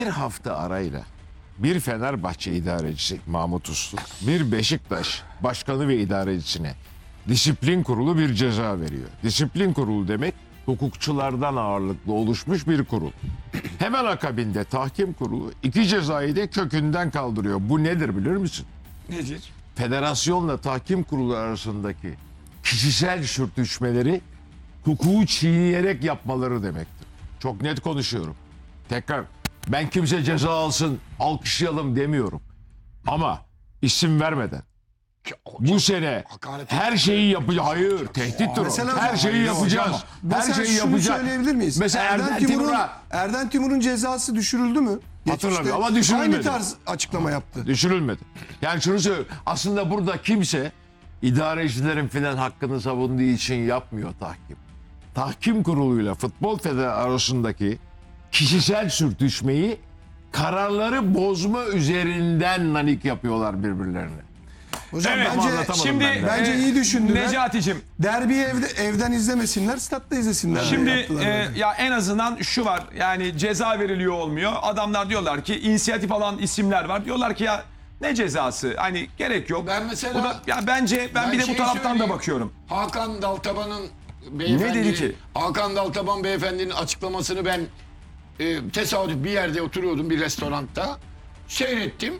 Bir hafta arayla bir Fenerbahçe idarecisi Mahmut Uslu, bir Beşiktaş başkanı ve idarecisine disiplin kurulu bir ceza veriyor. Disiplin kurulu demek hukukçulardan ağırlıklı oluşmuş bir kurul. Hemen akabinde tahkim kurulu iki cezayı da kökünden kaldırıyor. Bu nedir bilir misin? Nedir? Federasyonla tahkim kurulu arasındaki kişisel sürtüşmeleri hukuku çiğneyerek yapmaları demektir. Çok net konuşuyorum. Tekrar ben kimse ceza alsın, alkışlayalım demiyorum. Ama isim vermeden bu sene her şeyi yapacağız. Hayır, tehdittir o. Her şeyi yapacağız. Her şeyi şunu yapacağız. söyleyebilir miyiz? Mesela Erden Timur'un cezası düşürüldü mü? Hatırlamıyorum ama düşürülmedi. Aynı tarz açıklama yaptı. Düşürülmedi. Yani şunu söylüyorum. Aslında burada kimse idarecilerin filan hakkını savunduğu için yapmıyor tahkim. Tahkim kuruluyla Futbol Federasyonu arasındaki kişisel sürtüşmeyi kararları bozma üzerinden nanik yapıyorlar birbirlerine. Hocam Evet, bence iyi düşündüler. Necati'cim, Derbiyi evden izlemesinler, statta izlesinler. şimdi Yaptılar bence. ya en azından şu var. Yani ceza veriliyor olmuyor. Adamlar diyorlar ki inisiyatif alan isimler var. Diyorlar ki ya ne cezası? Hani gerek yok. Ben mesela- Bu da, ya bence ben bir de bu şeyi taraftan da söyleyeyim. bakıyorum. Hakan Daltaban'ın beyefendi, Ne dedi ki? Hakan Daltaban beyefendinin açıklamasını ben tesadüf bir yerde oturuyordum bir restoranda. Seyrettim.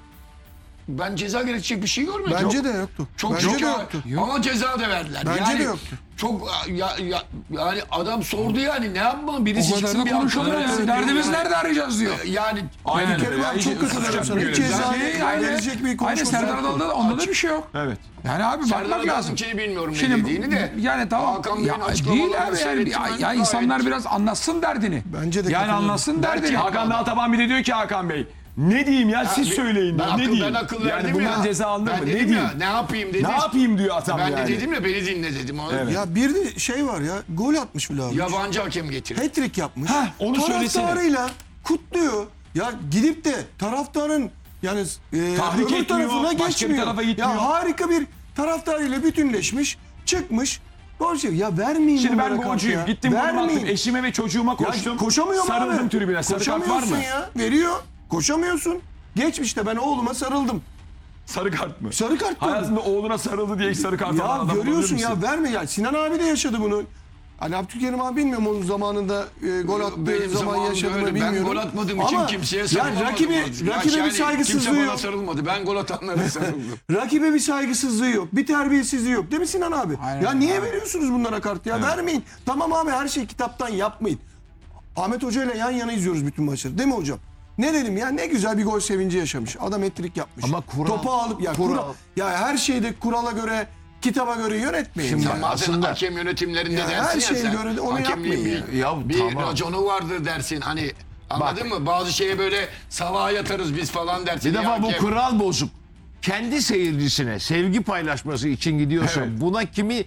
Ben ceza gerekecek bir şey görmedim. Bence de yoktu. Çok Bence de şoka- yoktu. Ama ceza da verdiler. Bence de yoktu. Çok yani adam sordu yani ne yapma birisi O kadar çıksın da bir konuşulur anlatsın ya. diyor Derdimiz yani. nerede arayacağız diyor. Yani Aynen Bir kere öyle. ben çok katılıyorum sana. Hiç ceza verecek bir Aynen konuşması Serdar yok. Adalı'da onda da bir şey yok. Evet. Yani abi Serdar bakmak lazım. Adalı'nkini bilmiyorum Şimdi ne dediğini de. yani tamam Hakan Bey'in ya, açıklamalarını değil abi yani, seyrettim ben, ya gayet- insanlar biraz anlatsın derdini. Bence de yani katılıyorum. anlatsın derdini. Belki Hakan Daltaban bir de diyor ki Hakan Bey ne diyeyim ya siz söyleyin diyor. Ben Ne akıl, diyeyim? ben akıl Yani verdim bundan ya. ceza alınır Ben mı? Ne dedim diyeyim? ya, ne yapayım dedim. Ne yapayım diyor adam Ben yani. de dedim ya beni dinle dedim. Ya bir de şey var ya, gol atmış Vlahovic. Yabancı hakem getir. Hat-trick yapmış. onu söylesene. Taraftarıyla kutluyor. Ya gidip de taraftarın yani Tahrik öbür etmiyor, tarafına başka bir geçmiyor. tarafa gitmiyor. Ya harika bir taraftarıyla bütünleşmiş, çıkmış. Gol şey. Ya vermeyin Şimdi ben bunlara kart golcüyüm. ya. Gittim golümü attım. Vermeyin. Eşime ve çocuğuma koştum. Ya koşamıyorum abi. Sarıldım tribüne. Sarı kart var Koşamıyorsun mı? ya. Veriyor. Koşamıyorsun. Geçmişte ben oğluma sarıldım. Sarı kart mı? Sarı kart gördüm. Hayatında oğluna sarıldı diye hiç sarı kart alan Ya adam görüyorsun olabilir ya, misin? verme ya. Sinan abi de yaşadı bunu. Hani Abdülkerim abi bilmiyorum onun zamanında gol attığı Benim zaman zamanımda yaşadı mı öyle. bilmiyorum. Ben gol atmadığım için Ama kimseye ya sarılmadım. rakibe bir saygısızlığı Kimse bana yok. sarılmadı. Ben gol atanlara sarıldım. Rakibe bir saygısızlığı yok. Bir terbiyesizliği yok. Değil mi Sinan abi? Aynen ya niye abi. veriyorsunuz bunlara kart ya? Vermeyin. Tamam abi, her şeyi kitaptan yapmayın. Ahmet Hoca ile yan yana izliyoruz bütün maçları. Değil mi hocam? Ne dedim ya, ne güzel bir gol sevinci yaşamış. Adam hat-trick yapmış. Ama kural- Topu alıp ya ya her şeyde kurala göre, kitaba göre yönetmeyin. Şimdi ya. Sen bazen aslında- hakem yönetimlerinde Ya dersin her ya şeye sen. göre de onu Hakemliğin yapmayın bir, ya. bir Tamam. raconu vardır dersin. Hani anladın mı? Bazı şeye böyle salağa yatarız biz falan dersin. Bir ya defa bu hakem. kural bozuk. Kendi seyircisine sevgi paylaşması için gidiyorsa buna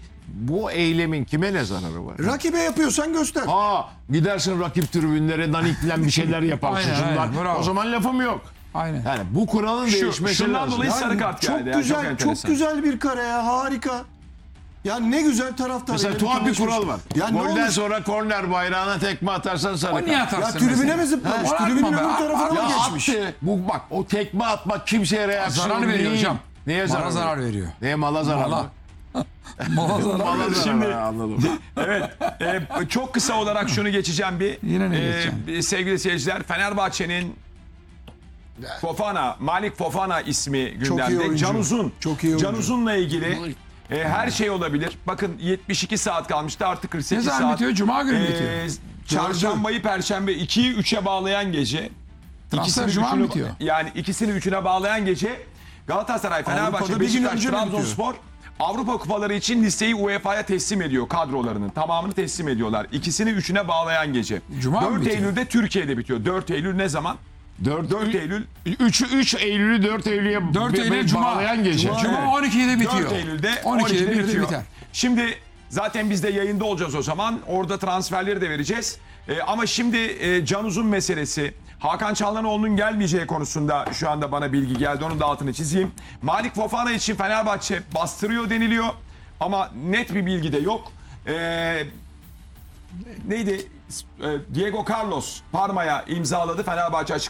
bu eylemin kime ne zararı var? Rakibe yapıyorsan göster. Gidersin rakip tribünlere naniklen bir şeyler yaparsın. Aynen, Şunlar. aynen, bravo. O zaman lafım yok. Aynen. Yani bu kuralın değişmesi şundan lazım. dolayı sarı kart çok geldi. Yani güzel, çok, enteresan. güzel bir kare ya, harika. Ya ne güzel taraftar. Mesela tuhaf bir kural var. Ya ne Golden olmuş? sonra korner bayrağına tekme atarsan sarı O kart. niye Ya atarsın tribüne mesela? mi zıplamış? Ha, Tribünün atma be. öbür tarafına mı Ya geçmiş? attı. Bu bak o tekme atmak kimseye reaksiyon Zarar veriyor değil. hocam. Neye Mala zarar veriyor. Neye mala zarar? Mala. mı? Mala zarar Mala veriyor. zarar. Şimdi- Anladım. Evet. Çok kısa olarak şunu geçeceğim bir. Yine ne geçeceğim? Sevgili seyirciler, Fenerbahçe'nin Malik Fofana ismi iyi gündemde. oyuncu. Can Uzun. Çok iyi oyuncu. Can Uzun'la ilgili her şey olabilir. Bakın 72 saat kalmıştı, artık 48 Ne saat. zaman bitiyor? Cuma günü mü bitiyor? Çarşambayı Perşembe 2'yi 3'e bağlayan gece. Transfer Cuma mı bitiyor? Yani ikisini 3'üne bağlayan gece Galatasaray, Fenerbahçe, Avrupa'da bir gün Beşiktaş, önce mi bitiyor? Trabzonspor Avrupa kupaları için listeyi UEFA'ya teslim ediyor, kadrolarının tamamını teslim ediyorlar. İkisini 3'üne bağlayan gece. Cuma mı 4 bitiyor? Eylül'de Türkiye'de bitiyor. 4 Eylül ne zaman? 4 Eylül 3 Eylül'ü 4 Eylül'e 4 Eylül Cuma. bağlayan gece. Cuma 12'de bitiyor. 4 Eylül'de 12'de 12'de bitiyor. biter. Şimdi zaten biz de yayında olacağız o zaman. Orada transferleri de vereceğiz. Ama şimdi Can Uzun meselesi, Hakan Çalhanoğlu'nun gelmeyeceği konusunda şu anda bana bilgi geldi. Onun da altını çizeyim. Malik Fofana için Fenerbahçe bastırıyor deniliyor. Ama net bir bilgi de yok. Neydi? Diego Carlos Parma'ya imzaladı. Fenerbahçe açık